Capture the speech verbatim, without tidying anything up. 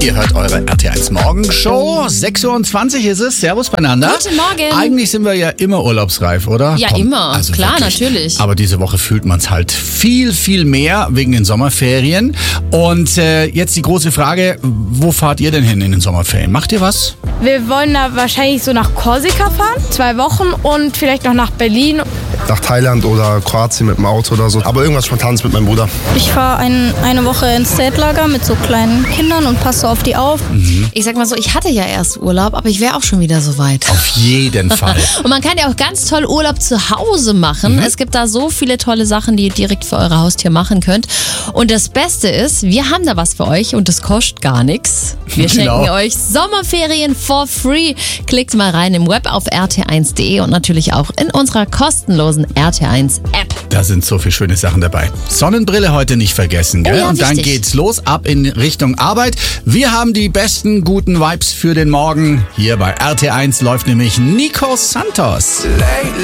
Ihr hört eure R T eins Morgenshow. sechs Uhr zwanzig ist es. Servus beieinander. Guten Morgen. Eigentlich sind wir ja immer urlaubsreif, oder? Ja, Komm, immer. also Klar, wirklich. natürlich. Aber diese Woche fühlt man es halt viel, viel mehr wegen den Sommerferien. Und äh, jetzt die große Frage, wo fahrt ihr denn hin in den Sommerferien? Macht ihr was? Wir wollen da wahrscheinlich so nach Korsika fahren, zwei Wochen und vielleicht noch nach Berlin. Nach Thailand oder Kroatien mit dem Auto oder so. Aber irgendwas Spontanes mit meinem Bruder. Ich fahre ein, eine Woche ins Zeltlager mit so kleinen Kindern und passe auf die auf. Ich sag mal so, ich hatte ja erst Urlaub, aber ich wäre auch schon wieder so weit. Auf jeden Fall. Und man kann ja auch ganz toll Urlaub zu Hause machen. Mhm. Es gibt da so viele tolle Sachen, die ihr direkt für eure Haustür machen könnt. Und das Beste ist, wir haben da was für euch und das kostet gar nichts. Wir Genau. schenken euch Sommerferien for free. Klickt mal rein im Web auf r t eins punkt d e und natürlich auch in unserer kostenlosen R T eins App. Da sind so viele schöne Sachen dabei. Sonnenbrille heute nicht vergessen, gell? Oh ja, Und dann wichtig. geht's los, ab in Richtung Arbeit. Wir haben die besten guten Vibes für den Morgen. Hier bei R T eins läuft nämlich Nico Santos.